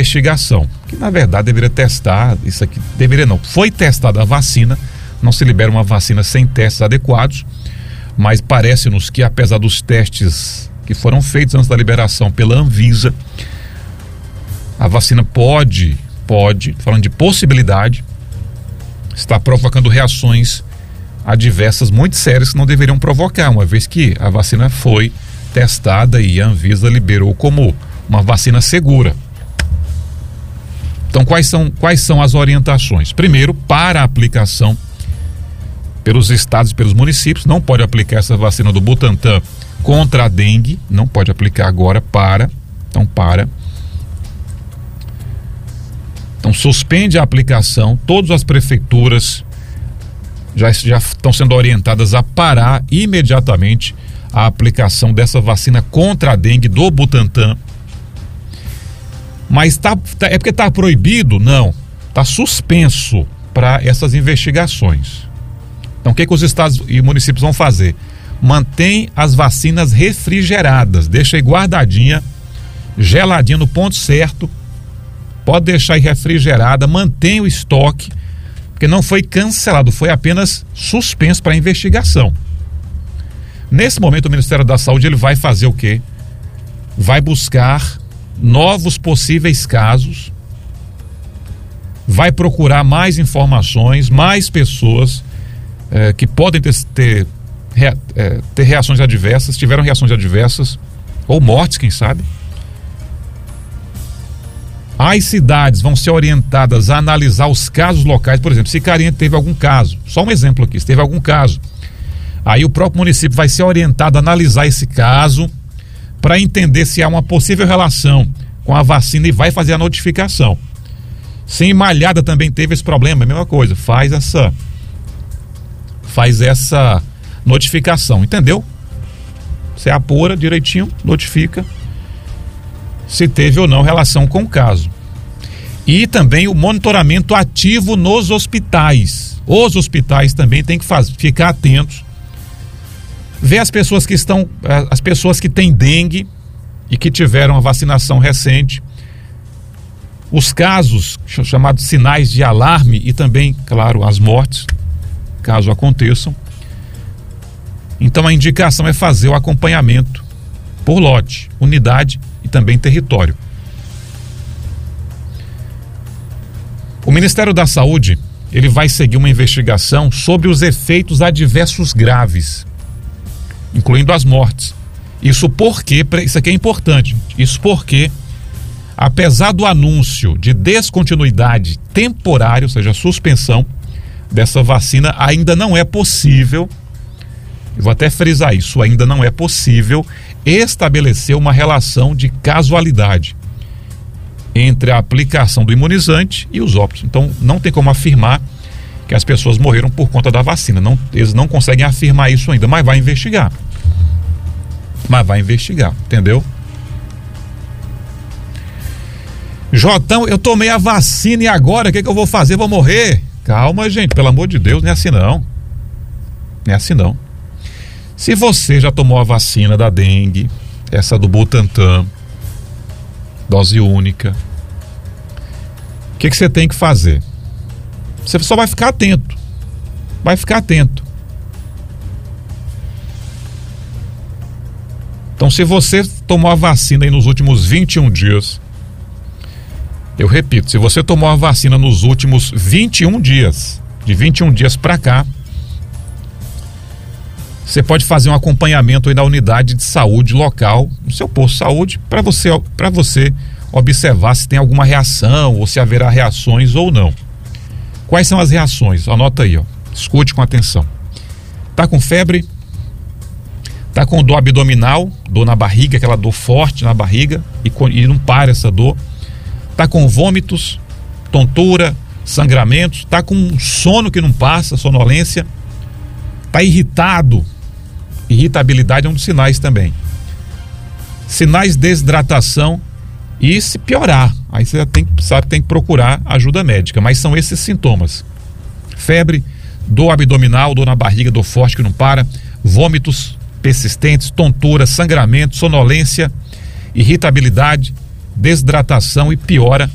investigação, que na verdade deveria testar, isso aqui deveria não, foi testada a vacina, não se libera uma vacina sem testes adequados, mas parece-nos que apesar dos testes que foram feitos antes da liberação pela Anvisa, a vacina pode, falando de possibilidade, está provocando reações adversas muito sérias que não deveriam provocar, uma vez que a vacina foi testada e a Anvisa liberou como uma vacina segura. Então, quais são as orientações? Primeiro, para a aplicação pelos estados e pelos municípios, não pode aplicar essa vacina do Butantan contra a dengue, não pode aplicar agora, Então suspende a aplicação, todas as prefeituras já estão sendo orientadas a parar imediatamente a aplicação dessa vacina contra a dengue do Butantan. Mas é porque está proibido? Não, está suspenso para essas investigações. Então o que os estados e municípios vão fazer? Mantém as vacinas refrigeradas, deixa aí guardadinha, geladinha no ponto certo, pode deixar aí refrigerada, mantém o estoque, porque não foi cancelado, foi apenas suspenso para investigação. Nesse momento o Ministério da Saúde ele vai fazer o quê? Vai buscar novos possíveis casos, vai procurar mais informações, mais pessoas que podem ter reações adversas, tiveram reações adversas, ou mortes, quem sabe. As cidades vão ser orientadas a analisar os casos locais, por exemplo, se Carinha teve algum caso, só um exemplo aqui, se teve algum caso, aí o próprio município vai ser orientado a analisar esse caso para entender se há uma possível relação com a vacina e vai fazer a notificação. Se em Malhada também teve esse problema, é a mesma coisa, faz essa notificação, entendeu? Você apura direitinho, notifica se teve ou não relação com o caso. E também o monitoramento ativo nos hospitais. Os hospitais também têm que ficar atentos, ver as pessoas que têm dengue e que tiveram a vacinação recente, os casos chamados sinais de alarme e também, claro, as mortes, caso aconteçam. Então a indicação é fazer o acompanhamento por lote, unidade e também território. O Ministério da Saúde, ele vai seguir uma investigação sobre os efeitos adversos graves, incluindo as mortes. Isso aqui é importante, isso porque, apesar do anúncio de descontinuidade temporária, ou seja, suspensão dessa vacina, ainda não é possível, eu vou até frisar isso, ainda não é possível estabelecer uma relação de casualidade entre a aplicação do imunizante e os óbitos. Então não tem como afirmar que as pessoas morreram por conta da vacina, eles não conseguem afirmar isso ainda, mas vai investigar, entendeu? Jotão, eu tomei a vacina e agora o que eu vou fazer? Vou morrer? Calma, gente, pelo amor de Deus, não é assim não. Se você já tomou a vacina da dengue, essa do Butantan, dose única, o que você tem que fazer? Você só vai ficar atento. Então, se você tomou a vacina aí nos últimos 21 dias, eu repito, se você tomou a vacina nos últimos 21 dias, de 21 dias para cá, você pode fazer um acompanhamento aí na unidade de saúde local, no seu posto de saúde, para você observar se tem alguma reação ou se haverá reações ou não. Quais são as reações? Anota aí, escute com atenção. Tá com febre? Tá com dor abdominal, dor na barriga, aquela dor forte na barriga e não para essa dor. Tá com vômitos, tontura, sangramentos, tá com sono que não passa, sonolência, tá irritado. Irritabilidade é um dos sinais também. Sinais de desidratação e se piorar, aí você tem que procurar ajuda médica, mas são esses sintomas: febre, dor abdominal, dor na barriga, dor forte que não para, vômitos persistentes, tontura, sangramento, sonolência, irritabilidade, desidratação e piora